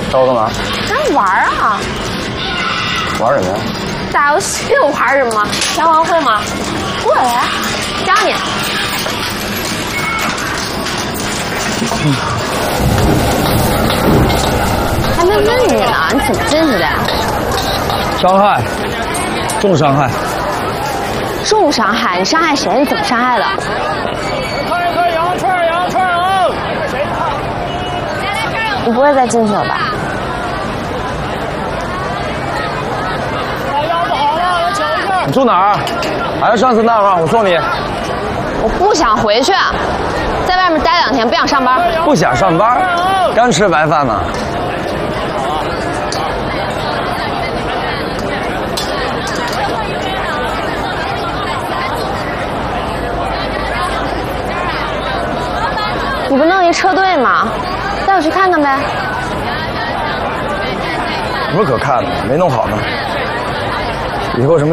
找我干嘛？ 咱玩啊！ 玩什么呀？ 打游戏玩什么？拳王会吗？过来，教你。还没问你呢，你怎么进去的呀？ 伤害，重伤害。 重伤害？你伤害谁？你怎么伤害的？ 看一看羊串啊！ 你不会再进去了吧？ 把腰不好了，来瞧一下。 你住哪儿？还是上次那儿，我送你。 我不想回去，在外面待2天，不想上班。 不想上班？干吃白饭吗？ 你不弄一车队吗？带我去看看呗。 有什么可看的？没弄好呢。以后什么？